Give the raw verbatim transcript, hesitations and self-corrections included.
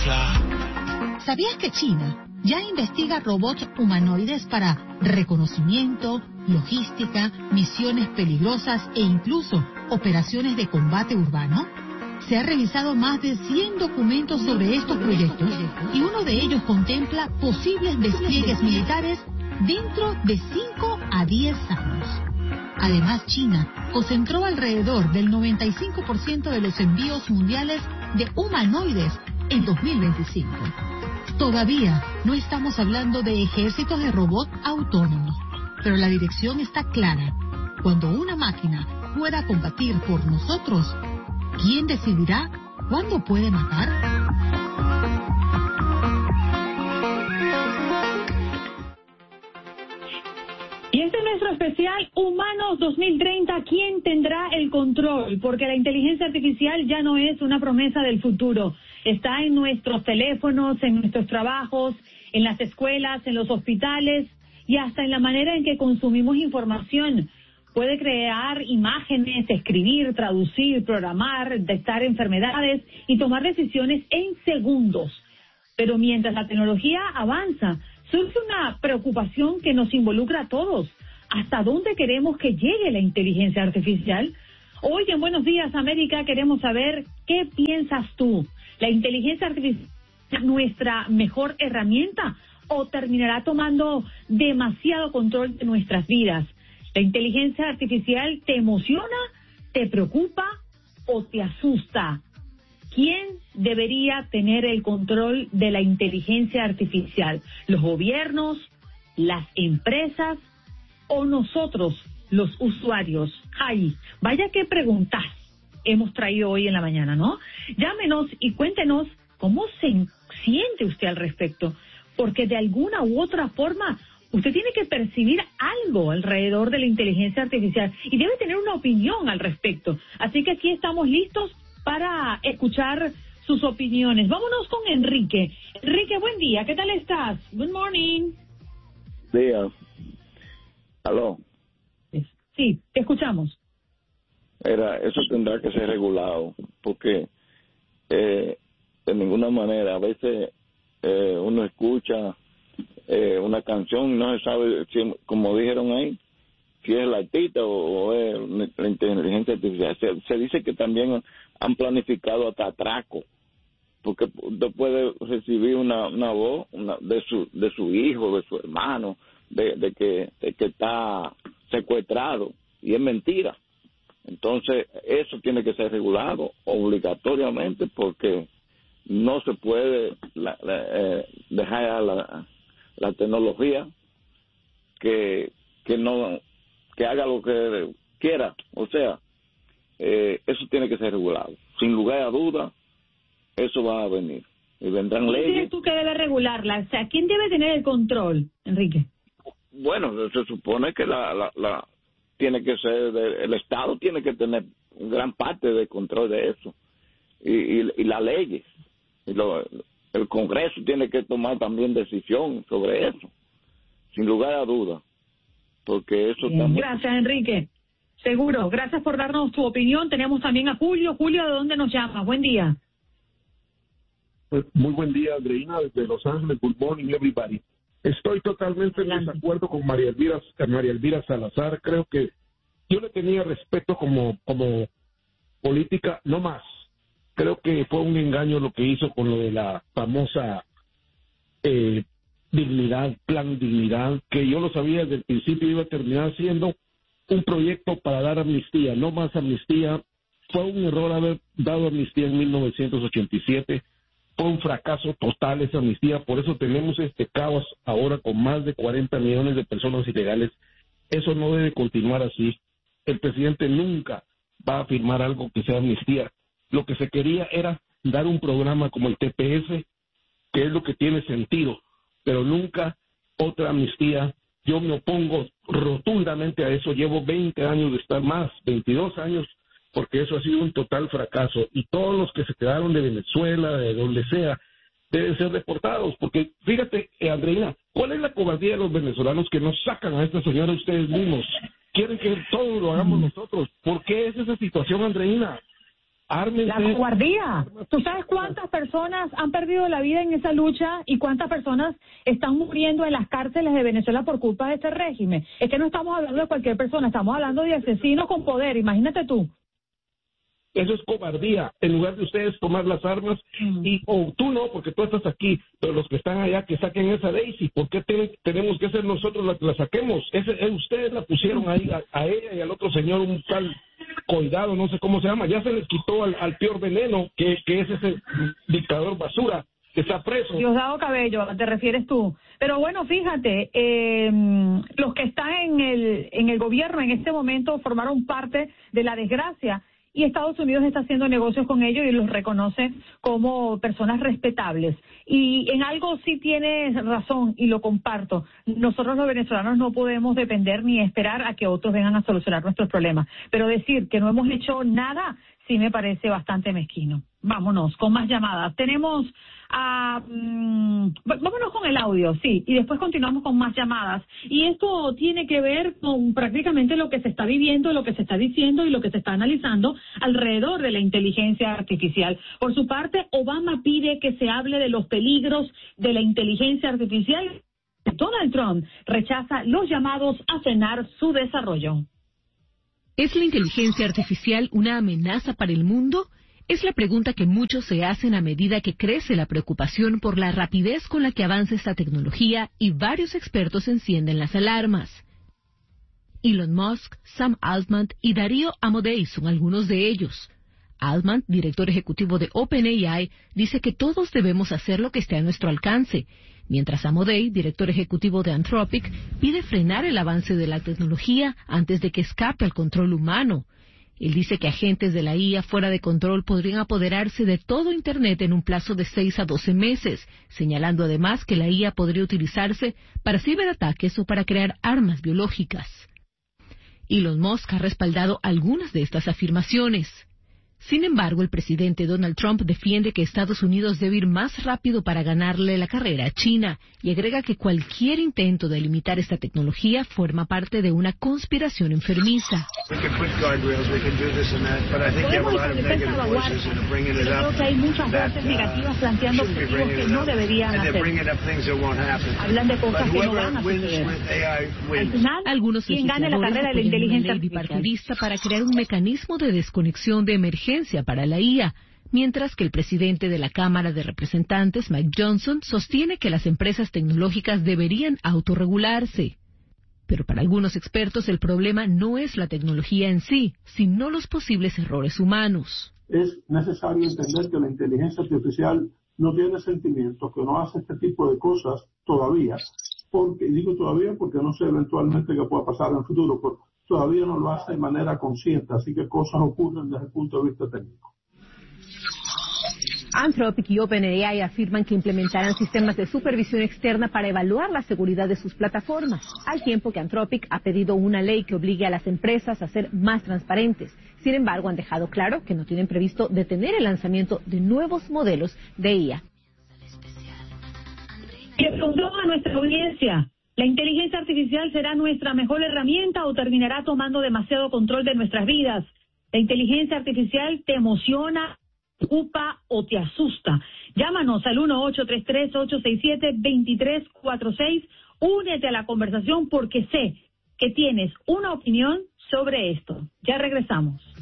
¿Sabías que China ya investiga robots humanoides para reconocimiento, logística, misiones peligrosas e incluso operaciones de combate urbano? Se ha revisado más de cien documentos sobre estos proyectos y uno de ellos contempla posibles despliegues militares dentro de cinco a diez años. Además, China concentró alrededor del noventa y cinco por ciento de los envíos mundiales de humanoides en dos mil veinticinco. Todavía no estamos hablando de ejércitos de robots autónomos, pero la dirección está clara. Cuando una máquina pueda combatir por nosotros, ¿quién decidirá cuándo puede matar? Y este es nuestro especial Humanos dos mil treinta. ¿Quién tendrá el control? Porque la inteligencia artificial ya no es una promesa del futuro. Está en nuestros teléfonos, en nuestros trabajos, en las escuelas, en los hospitales y hasta en la manera en que consumimos información. Puede crear imágenes, escribir, traducir, programar, detectar enfermedades y tomar decisiones en segundos. Pero mientras la tecnología avanza, surge una preocupación que nos involucra a todos. ¿Hasta dónde queremos que llegue la inteligencia artificial? Hoy en Buenos Días América queremos saber qué piensas tú. ¿La inteligencia artificial es nuestra mejor herramienta o terminará tomando demasiado control de nuestras vidas? ¿La inteligencia artificial te emociona, te preocupa o te asusta? ¿Quién debería tener el control de la inteligencia artificial? ¿Los gobiernos, las empresas o nosotros, los usuarios? Ay, vaya qué preguntas hemos traído hoy en la mañana, ¿no? Llámenos y cuéntenos cómo se siente usted al respecto, porque de alguna u otra forma usted tiene que percibir algo alrededor de la inteligencia artificial y debe tener una opinión al respecto. Así que aquí estamos listos para escuchar sus opiniones. Vámonos con Enrique. Enrique, buen día. ¿Qué tal estás? Good morning. Día. Aló. Sí, te escuchamos. Era, eso tendrá que ser regulado, porque eh, de ninguna manera, a veces eh, uno escucha eh, una canción y no se sabe, si, como dijeron ahí, si es el artista o, o es la inteligencia artificial. Se, se dice que también han planificado hasta atraco, porque usted puede recibir una, una voz una, de su de su hijo, de su hermano, de, de, que, de que está secuestrado, y es mentira. Entonces, eso tiene que ser regulado obligatoriamente, porque no se puede la, la, eh, dejar a la, la tecnología que, que no que haga lo que quiera. O sea, eh, eso tiene que ser regulado. Sin lugar a duda, eso va a venir. Y vendrán ¿Quién leyes. crees tú que debe regularla? O sea, ¿quién debe tener el control, Enrique? Bueno, se supone que la, la, la tiene que ser, de, el Estado tiene que tener gran parte de control de eso. Y, y, y las leyes. Y lo, el Congreso tiene que tomar también decisión sobre eso. Sin lugar a duda. Porque eso Bien, está muy... Gracias, Enrique. Seguro. Gracias por darnos tu opinión. Tenemos también a Julio. Julio, ¿de dónde nos llamas? Buen día. Pues, muy buen día, Andreina, desde Los Ángeles. Good morning, everybody. Estoy totalmente en desacuerdo con María Elvira, María Elvira Salazar. Creo que yo le tenía respeto como, como política, no más. Creo que fue un engaño lo que hizo con lo de la famosa eh, dignidad, plan dignidad, que yo lo sabía desde el principio iba a terminar siendo un proyecto para dar amnistía, no más amnistía. Fue un error haber dado amnistía en mil novecientos ochenta y siete. Fue un fracaso total esa amnistía, por eso tenemos este caos ahora con más de cuarenta millones de personas ilegales. Eso no debe continuar así. El presidente nunca va a firmar algo que sea amnistía. Lo que se quería era dar un programa como el T P S, que es lo que tiene sentido, pero nunca otra amnistía. Yo me opongo rotundamente a eso. Llevo veinte años de estar más, veintidós años, porque eso ha sido un total fracaso. Y todos los que se quedaron de Venezuela, de donde sea, deben ser deportados. Porque fíjate, eh, Andreina, ¿cuál es la cobardía de los venezolanos que nos sacan a esta señora ustedes mismos? Quieren que todo lo hagamos nosotros. ¿Por qué es esa situación, Andreina? ármense. La cobardía. ¿Tú sabes cuántas personas han perdido la vida en esa lucha y cuántas personas están muriendo en las cárceles de Venezuela por culpa de este régimen? Es que no estamos hablando de cualquier persona, estamos hablando de asesinos con poder, imagínate tú. Eso es cobardía, en lugar de ustedes tomar las armas, mm. y o tú no, porque tú estás aquí, pero los que están allá que saquen esa Daisy, ¿por qué te, tenemos que ser nosotros las que la saquemos? Ese, eh, ustedes la pusieron ahí a, a ella y al otro señor, un tal Coidado, no sé cómo se llama, ya se les quitó al, al peor veneno, que, que es ese dictador basura que está preso. Diosdado Cabello, te refieres tú. Pero bueno, fíjate, eh, los que están en el, en el gobierno en este momento formaron parte de la desgracia, y Estados Unidos está haciendo negocios con ellos y los reconoce como personas respetables. Y en algo sí tienes razón y lo comparto. Nosotros los venezolanos no podemos depender ni esperar a que otros vengan a solucionar nuestros problemas. Pero decir que no hemos hecho nada sí me parece bastante mezquino. Vámonos con más llamadas. Tenemos a... Um, vámonos con el audio, sí, y después continuamos con más llamadas. Y esto tiene que ver con prácticamente lo que se está viviendo, lo que se está diciendo y lo que se está analizando alrededor de la inteligencia artificial. Por su parte, Obama pide que se hable de los peligros de la inteligencia artificial. Donald Trump rechaza los llamados a frenar su desarrollo. ¿Es la inteligencia artificial una amenaza para el mundo? Es la pregunta que muchos se hacen a medida que crece la preocupación por la rapidez con la que avanza esta tecnología y varios expertos encienden las alarmas. Elon Musk, Sam Altman y Darío Amodei son algunos de ellos. Altman, director ejecutivo de OpenAI, dice que todos debemos hacer lo que esté a nuestro alcance, mientras Amodei, director ejecutivo de Anthropic, pide frenar el avance de la tecnología antes de que escape al control humano. Él dice que agentes de la I A fuera de control podrían apoderarse de todo Internet en un plazo de seis a doce meses, señalando además que la I A podría utilizarse para ciberataques o para crear armas biológicas. Elon Musk ha respaldado algunas de estas afirmaciones. Sin embargo, el presidente Donald Trump defiende que Estados Unidos debe ir más rápido para ganarle la carrera a China y agrega que cualquier intento de limitar esta tecnología forma parte de una conspiración enfermiza. Creo que hay muchas voces negativas planteando objetivos que no deberían hacer. Hablan de cosas que no van a suceder. Al final, algunos quien gane la carrera de la inteligencia bipartidista para crear un mecanismo de desconexión de emergencia para la I A, mientras que el presidente de la Cámara de Representantes, Mike Johnson, sostiene que las empresas tecnológicas deberían autorregularse. Pero para algunos expertos el problema no es la tecnología en sí, sino los posibles errores humanos. Es necesario entender que la inteligencia artificial no tiene sentimientos, que no hace este tipo de cosas todavía, porque, y digo todavía porque no sé eventualmente qué pueda pasar en el futuro, pero todavía no lo hace de manera consciente, así que cosas ocurren desde el punto de vista técnico. Anthropic y OpenAI afirman que implementarán sistemas de supervisión externa para evaluar la seguridad de sus plataformas, al tiempo que Anthropic ha pedido una ley que obligue a las empresas a ser más transparentes. Sin embargo, han dejado claro que no tienen previsto detener el lanzamiento de nuevos modelos de I A. Le preguntó a nuestra audiencia, ¿la inteligencia artificial será nuestra mejor herramienta o terminará tomando demasiado control de nuestras vidas? ¿La inteligencia artificial te emociona, te preocupa o te asusta? Llámanos al uno ocho tres tres, ocho seis siete, dos tres cuatro seis. Únete a la conversación porque sé que tienes una opinión sobre esto. Ya regresamos.